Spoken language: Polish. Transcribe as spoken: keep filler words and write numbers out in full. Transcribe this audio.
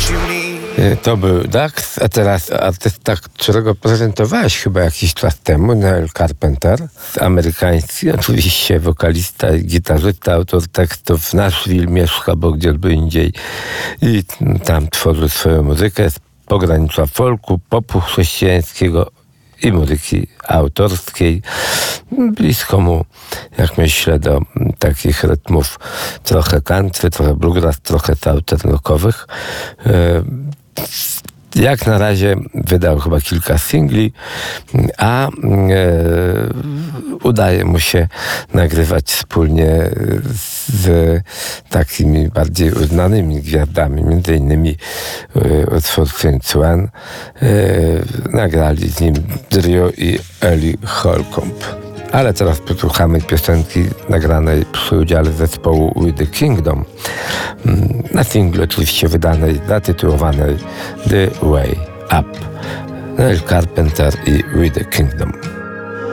To był Dax, a teraz artysta, którego prezentowałeś chyba jakiś czas temu, Neil Carpenter, amerykański, oczywiście wokalista i gitarzysta, autor tekstów w Nashville, mieszka bo gdzieby indziej i tam tworzy swoją muzykę z pogranicza folku, popu chrześcijańskiego i muzyki autorskiej. Blisko mu, jak myślę, do takich rytmów trochę country, trochę bluegrass, trochę southernrockowych. Jak na razie wydał chyba kilka singli, a e, udaje mu się nagrywać wspólnie z takimi bardziej uznanymi gwiazdami, między innymi utwór Saint One. E, nagrali z nim Dio i Ellie Holcomb. Ale teraz posłuchamy piosenki nagranej przy udziale zespołu We The Kingdom, na singlu oczywiście wydanej, zatytułowanej The Way Up. Neil Carpenter i We The Kingdom.